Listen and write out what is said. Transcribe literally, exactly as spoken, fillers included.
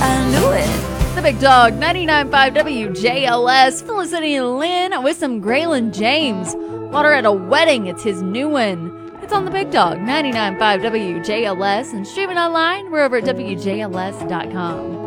I knew it. The Big Dog, ninety-nine point five W J L S. Felicity and Lynn with some Graylin James. Water at a Wedding, it's his new one. It's on The Big Dog, ninety-nine point five W J L S, and streaming online, we're over at W J L S dot com.